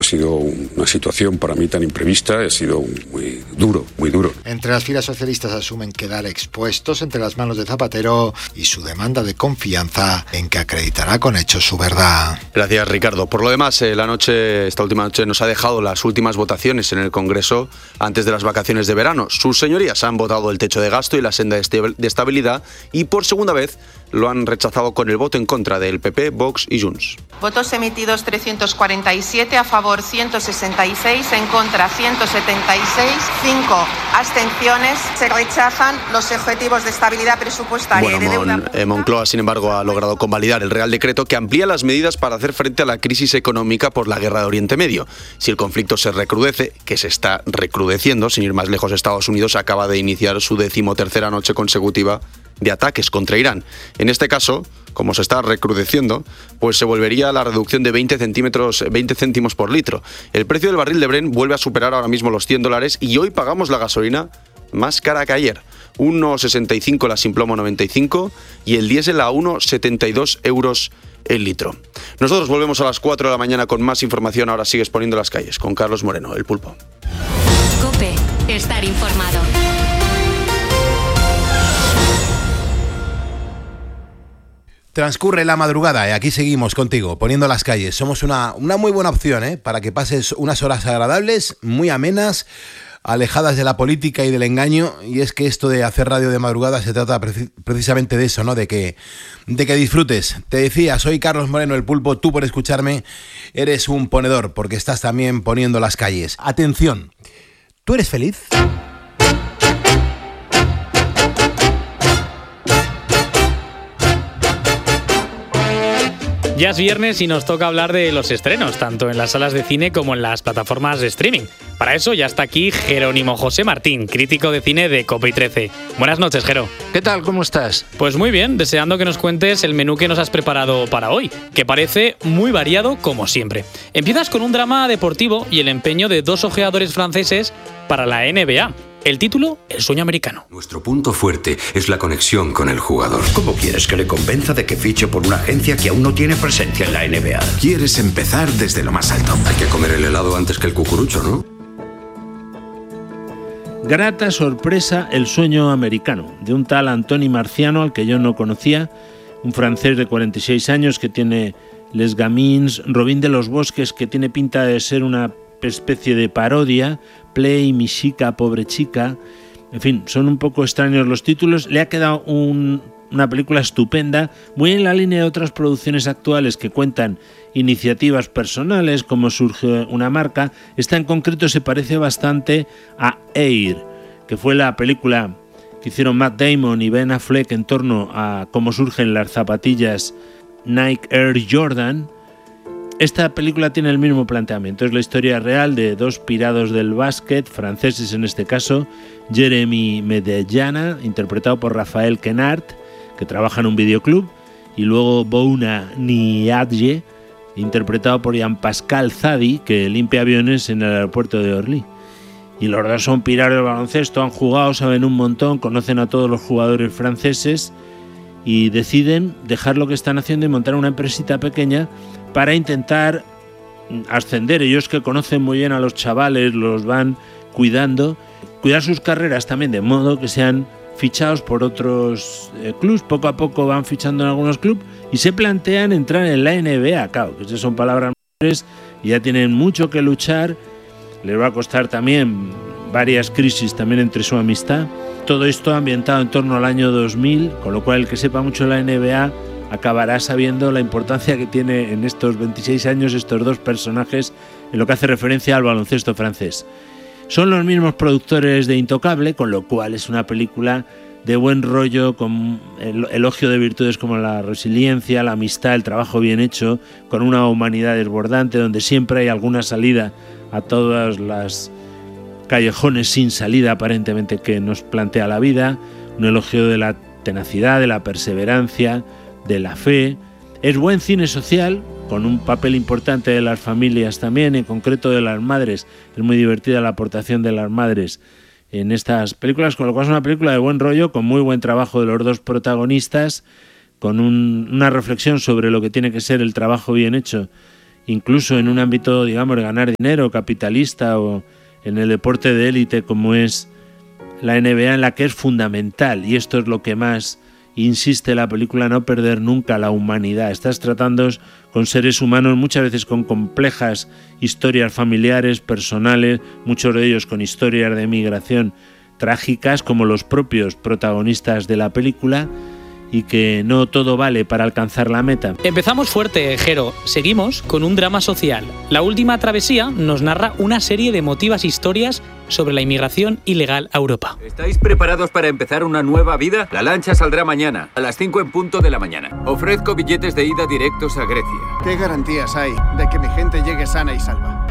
sido una situación para mí tan imprevista, ha sido muy duro, muy duro. Entre las filas socialistas asumen quedar expuestos entre las manos de Zapatero y su demanda de confianza en que acreditará con hechos su verdad. Gracias, Ricardo. Por lo demás, esta última noche nos ha dejado las últimas votaciones en el Congreso antes de las vacaciones de verano. Sus señorías han votado el techo de gasto y la senda de estabilidad y por segunda vez lo han rechazado con el voto en contra del PP, Vox y Junts. Votos emitidos 347, a favor 166, en contra 176, 5 abstenciones. Se rechazan los objetivos de estabilidad presupuestaria y de deuda. Moncloa, sin embargo, ha logrado convalidar el Real Decreto que amplía las medidas para hacer frente a la crisis económica por la guerra de Oriente Medio. Si el conflicto se recrudece, que se está recrudeciendo, sin ir más lejos, Estados Unidos acaba de iniciar su 13ª noche consecutiva de ataques contra Irán. En este caso, como se está recrudeciendo, pues se volvería a la reducción de 20 céntimos por litro. El precio del barril de Brent vuelve a superar ahora mismo los $100 y hoy pagamos la gasolina más cara que ayer. 1,65 la Simplomo 95 y el diésel a 1,72 euros el litro. Nosotros volvemos a las 4 de la mañana con más información. Ahora sigues poniendo las calles con Carlos Moreno, el Pulpo. COPE, estar informado. Transcurre la madrugada y aquí seguimos contigo, poniendo las calles. Somos una muy buena opción, para que pases unas horas agradables, muy amenas, alejadas de la política y del engaño. Y es que esto de hacer radio de madrugada se trata precisamente de eso, ¿no? De que disfrutes. Te decía, soy Carlos Moreno, el Pulpo. Tú, por escucharme, eres un ponedor, porque estás también poniendo las calles. Atención, ¿tú eres feliz? Ya es viernes y nos toca hablar de los estrenos, tanto en las salas de cine como en las plataformas de streaming. Para eso ya está aquí Jerónimo José Martín, crítico de cine de COPE y 13. Buenas noches, Jero. ¿Qué tal? ¿Cómo estás? Pues muy bien, deseando que nos cuentes el menú que nos has preparado para hoy, que parece muy variado como siempre. Empiezas con un drama deportivo y el empeño de 2 ojeadores franceses para la NBA. El título, El sueño americano. Nuestro punto fuerte es la conexión con el jugador. ¿Cómo quieres que le convenza de que fiche por una agencia que aún no tiene presencia en la NBA? Quieres empezar desde lo más alto. Hay que comer el helado antes que el cucurucho, ¿no? Grata sorpresa, El sueño americano, de un tal Antoni Marciano al que yo no conocía, un francés de 46 años que tiene Les Gamins, Robin de los Bosques, que tiene pinta de ser una especie de parodia, Play, Mi chica, pobre chica, en fin, son un poco extraños los títulos. Le ha quedado una película estupenda, muy en la línea de otras producciones actuales que cuentan iniciativas personales, cómo surge una marca. Esta en concreto se parece bastante a Air, que fue la película que hicieron Matt Damon y Ben Affleck en torno a cómo surgen las zapatillas Nike Air Jordan. Esta película tiene el mismo planteamiento, es la historia real de 2 pirados del básquet, franceses en este caso, Jeremy Medellana, interpretado por Raphael Quenard, que trabaja en un videoclub, y luego Bouna Niadje, interpretado por Jean-Pascal Zadi, que limpia aviones en el aeropuerto de Orly. Y los dos son pirados del baloncesto, han jugado, saben un montón, conocen a todos los jugadores franceses y deciden dejar lo que están haciendo y montar una empresita pequeña para intentar ascender. Ellos que conocen muy bien a los chavales, los van cuidar sus carreras también, de modo que sean fichados por otros clubs. Poco a poco van fichando en algunos clubes y se plantean entrar en la NBA, claro, que esas son palabras mayores y ya tienen mucho que luchar. Les va a costar también varias crisis también entre su amistad. Todo esto ambientado en torno al año 2000, con lo cual el que sepa mucho de la NBA acabará sabiendo la importancia que tiene en estos 26 años estos 2 personajes en lo que hace referencia al baloncesto francés. Son los mismos productores de Intocable, con lo cual es una película de buen rollo, con el elogio de virtudes como la resiliencia, la amistad, el trabajo bien hecho, con una humanidad desbordante, donde siempre hay alguna salida a todas las callejones sin salida aparentemente que nos plantea la vida, un elogio de la tenacidad, de la perseverancia, de la fe. Es buen cine social, con un papel importante de las familias también, en concreto de las madres. Es muy divertida la aportación de las madres en estas películas, con lo cual es una película de buen rollo, con muy buen trabajo de los 2 protagonistas, con una reflexión sobre lo que tiene que ser el trabajo bien hecho incluso en un ámbito, digamos, de ganar dinero, capitalista, o en el deporte de élite como es la NBA, en la que es fundamental, y esto es lo que más insiste la película, no perder nunca la humanidad. Estás tratando con seres humanos muchas veces con complejas historias familiares, personales, muchos de ellos con historias de migración trágicas, como los propios protagonistas de la película, y que no todo vale para alcanzar la meta. Empezamos fuerte, Jero. Seguimos con un drama social. La última travesía nos narra una serie de emotivas historias sobre la inmigración ilegal a Europa. ¿Estáis preparados para empezar una nueva vida? La lancha saldrá mañana, a las 5 en punto de la mañana. Ofrezco billetes de ida directos a Grecia. ¿Qué garantías hay de que mi gente llegue sana y salva?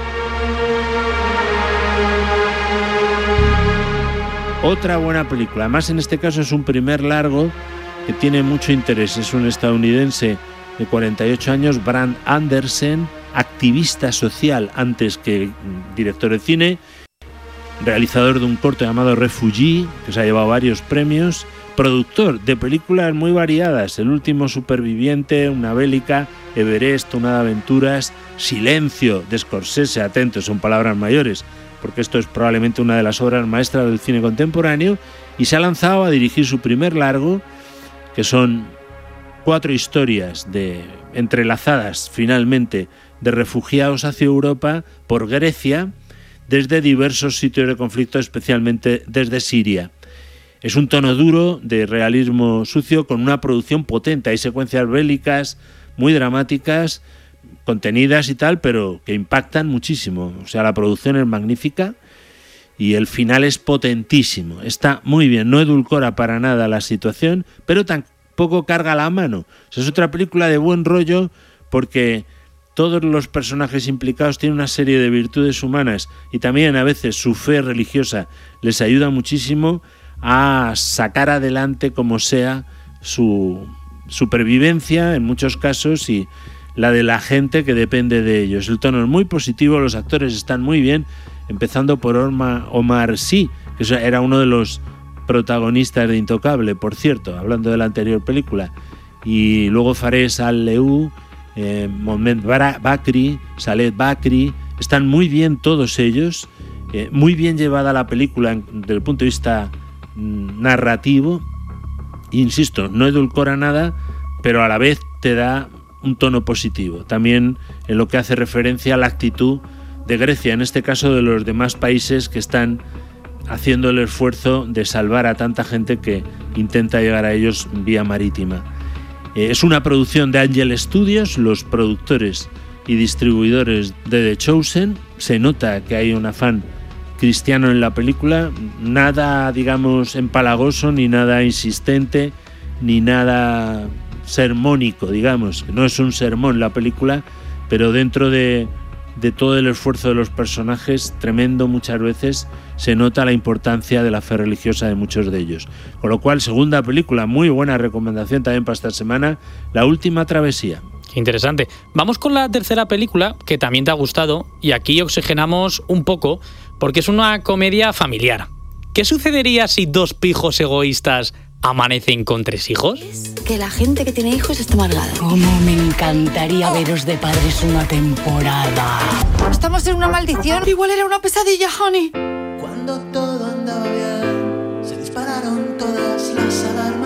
Otra buena película. Además, en este caso es un primer largo que tiene mucho interés. Es un estadounidense de 48 años, Brad Anderson, activista social antes que director de cine, realizador de un corto llamado Refugee, que se ha llevado varios premios, productor de películas muy variadas, El último superviviente, una bélica, Everest, una de aventuras, Silencio, de Scorsese, atentos, son palabras mayores, porque esto es probablemente una de las obras maestras del cine contemporáneo, y se ha lanzado a dirigir su primer largo, que son 4 historias entrelazadas finalmente de refugiados hacia Europa por Grecia, desde diversos sitios de conflicto, especialmente desde Siria. Es un tono duro de realismo sucio con una producción potente. Hay secuencias bélicas muy dramáticas, contenidas y tal, pero que impactan muchísimo. O sea, la producción es magnífica y el final es potentísimo. Está muy bien, no edulcora para nada la situación, pero tampoco carga la mano. O sea, es otra película de buen rollo porque todos los personajes implicados tienen una serie de virtudes humanas y también a veces su fe religiosa les ayuda muchísimo a sacar adelante como sea su supervivencia en muchos casos y la de la gente que depende de ellos. El tono es muy positivo, los actores están muy bien, empezando por Omar Sy, que era uno de los protagonistas de Intocable, por cierto, hablando de la anterior película, y luego Fares Al-Leou, Mohamed Bakri, Saleh Bakri, están muy bien todos ellos, muy bien llevada la película desde el punto de vista narrativo, insisto, no edulcora nada, pero a la vez te da un tono positivo, también en lo que hace referencia a la actitud de Grecia, en este caso de los demás países que están haciendo el esfuerzo de salvar a tanta gente que intenta llegar a ellos vía marítima. Es una producción de Angel Studios, los productores y distribuidores de The Chosen. Se nota que hay un afán cristiano en la película, nada, digamos, empalagoso, ni nada insistente, ni nada sermónico, digamos. No es un sermón la película, pero dentro de todo el esfuerzo de los personajes, tremendo muchas veces, se nota la importancia de la fe religiosa de muchos de ellos. Con lo cual, segunda película, muy buena recomendación también para esta semana, La última travesía. Qué interesante. Vamos con la tercera película, que también te ha gustado, y aquí oxigenamos un poco, porque es una comedia familiar. ¿Qué sucedería si 2 pijos egoístas amanecen con 3 hijos? Que la gente que tiene hijos está amargada. Cómo me encantaría veros de padres una temporada. Estamos en una maldición. Igual era una pesadilla, honey. Cuando todo andaba bien, se dispararon todas las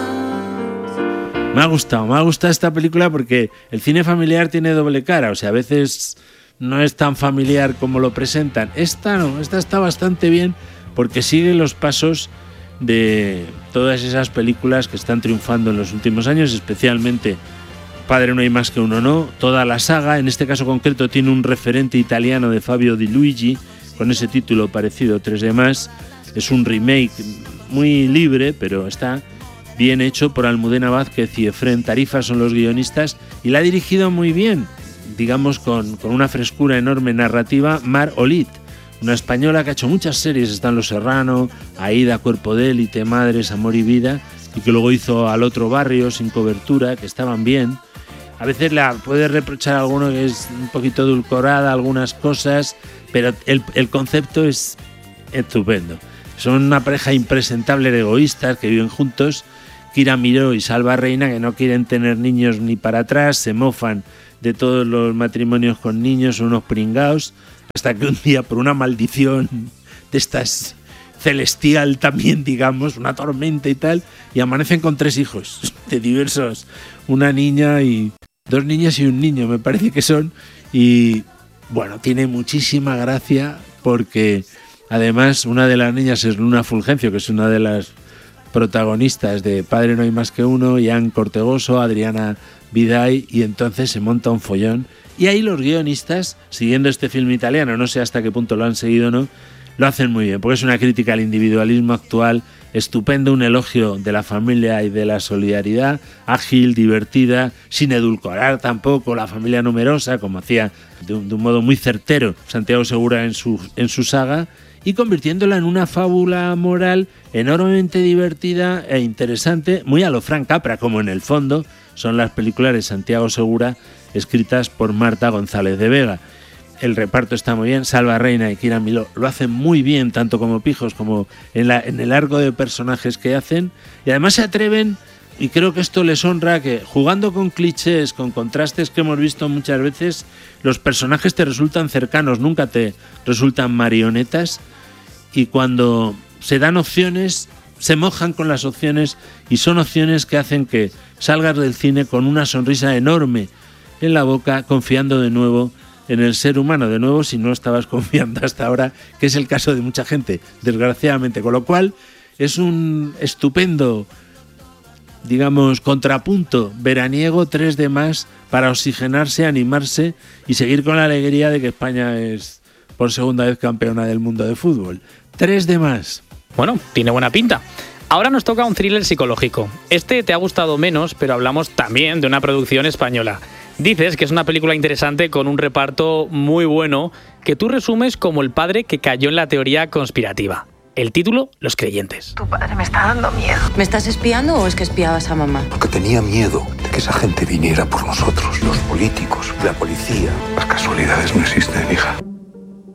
alarmas. Me ha gustado esta película porque el cine familiar tiene doble cara. O sea, a veces no es tan familiar como lo presentan. Esta no, esta está bastante bien porque sigue los pasos de todas esas películas que están triunfando en los últimos años, especialmente Padre no hay más que uno, no. Toda la saga, en este caso concreto, tiene un referente italiano de Fabio Di Luigi, con ese título parecido, 3 de más. Es un remake muy libre, pero está bien hecho por Almudena Vázquez y Efrén Tarifa, son los guionistas, y la ha dirigido muy bien, digamos con una frescura enorme narrativa, Mar Olid, una española que ha hecho muchas series, están Los Serrano, Aída, Cuerpo de élite, Madres, Amor y Vida, y que luego hizo Al otro barrio, Sin cobertura, que estaban bien. A veces la puede reprochar a alguno que es un poquito edulcorada, algunas cosas, pero el concepto es estupendo. Son una pareja impresentable de egoístas que viven juntos, Kira Miró y Salva Reina, que no quieren tener niños ni para atrás, se mofan de todos los matrimonios con niños, son unos pringaos, hasta que un día, por una maldición de estas celestial también, digamos, una tormenta y tal, y amanecen con 3 hijos de diversos, una niña y 2 niñas y un niño, me parece que son, y bueno, tiene muchísima gracia porque además una de las niñas es Luna Fulgencio, que es una de las protagonistas de Padre no hay más que uno, Ian Cortegoso, Adriana Biday, y entonces se monta un follón, y ahí los guionistas, siguiendo este film italiano, no sé hasta qué punto lo han seguido o no, lo hacen muy bien, porque es una crítica al individualismo actual, estupendo, un elogio de la familia y de la solidaridad, ágil, divertida, sin edulcorar tampoco la familia numerosa, como hacía de un modo muy certero Santiago Segura en su saga, y convirtiéndola en una fábula moral enormemente divertida e interesante, muy a lo Frank Capra, como en el fondo son las películas de Santiago Segura escritas por Marta González de Vega. El reparto está muy bien, Salva Reina y Kira Miró lo hacen muy bien, tanto como pijos como en el arco de personajes que hacen, y además se atreven, y creo que esto les honra, que jugando con clichés, con contrastes que hemos visto muchas veces, los personajes te resultan cercanos, nunca te resultan marionetas, y cuando se dan opciones, se mojan con las opciones, y son opciones que hacen que salgas del cine con una sonrisa enorme en la boca, confiando de nuevo en el ser humano, de nuevo si no estabas confiando hasta ahora, que es el caso de mucha gente, desgraciadamente, con lo cual es un estupendo, digamos, contrapunto veraniego, 3 de más para oxigenarse, animarse y seguir con la alegría de que España es por segunda vez campeona del mundo de fútbol. 3 de más. Bueno, tiene buena pinta. Ahora nos toca un thriller psicológico. Este te ha gustado menos, pero hablamos también de una producción española. Dices que es una película interesante con un reparto muy bueno que tú resumes como el padre que cayó en la teoría conspirativa. El título, Los creyentes. Tu padre me está dando miedo. ¿Me estás espiando o es que espiabas a mamá? Porque tenía miedo de que esa gente viniera por nosotros, los políticos, la policía. Las casualidades no existen, hija.